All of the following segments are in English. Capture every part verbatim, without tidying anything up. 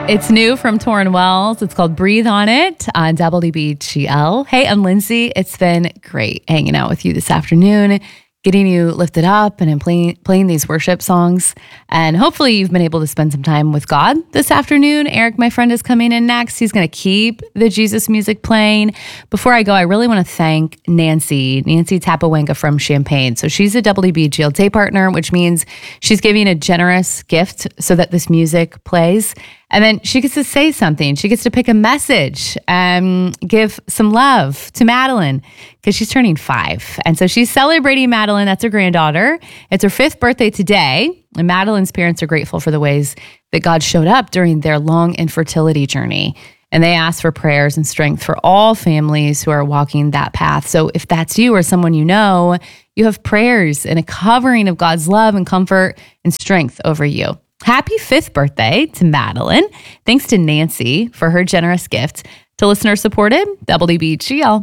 It's new from Torrin Wells. It's called Breathe on It on W B G L. Hey, I'm Lindsay. It's been great hanging out with you this afternoon, getting you lifted up and playing, playing these worship songs. And hopefully you've been able to spend some time with God this afternoon. Eric, my friend, is coming in next. He's going to keep the Jesus music playing. Before I go, I really want to thank Nancy, Nancy Tapawenga from Champaign. So she's a W B G L day partner, which means she's giving a generous gift so that this music plays. And then she gets to say something. She gets to pick a message and give some love to Madeline because she's turning five. And so she's celebrating Madeline. That's her granddaughter. It's her fifth birthday today. And Madeline's parents are grateful for the ways that God showed up during their long infertility journey. And they ask for prayers and strength for all families who are walking that path. So if that's you or someone you know, you have prayers and a covering of God's love and comfort and strength over you. Happy fifth birthday to Madeline. Thanks to Nancy for her generous gift to listener-supported W B G L.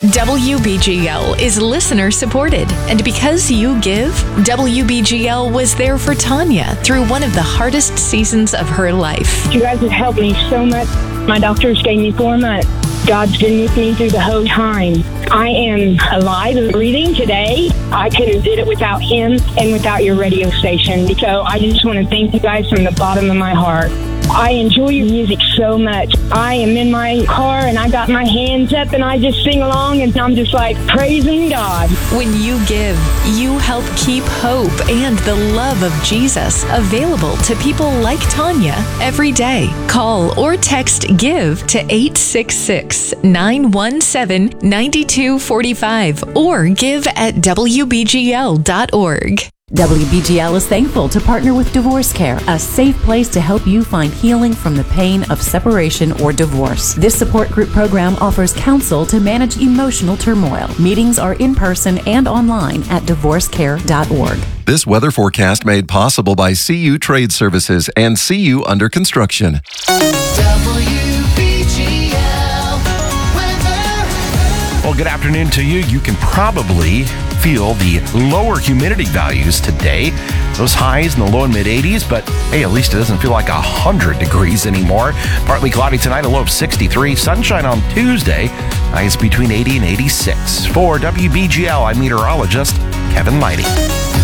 W B G L is listener supported, and because you give, W B G L was there for Tanya through one of the hardest seasons of her life. You guys have helped me so much. My doctors gave me four months. God's been with me through the whole time. I am alive and breathing today. I couldn't do it without him and without your radio station. So I just want to thank you guys from the bottom of my heart. I enjoy your music so much. I am in my car and I got my hands up and I just sing along and I'm just like praising God. When you give, you help keep hope and the love of Jesus available to people like Tanya every day. Call or text GIVE to eight six six, nine one seven, nine two four five or give at W B G L dot org. W B G L is thankful to partner with Divorce Care, a safe place to help you find healing from the pain of separation or divorce. This support group program offers counsel to manage emotional turmoil. Meetings are in person and online at divorce care dot org. This weather forecast made possible by C U Trade Services and C U Under Construction. Well, good afternoon to you. You can probably feel the lower humidity values today. Those highs in the low and mid eighties, but hey, at least it doesn't feel like one hundred degrees anymore. Partly cloudy tonight, a low of sixty-three. Sunshine on Tuesday, highs between eighty and eighty-six. For W B G L, I'm meteorologist Kevin Lighty.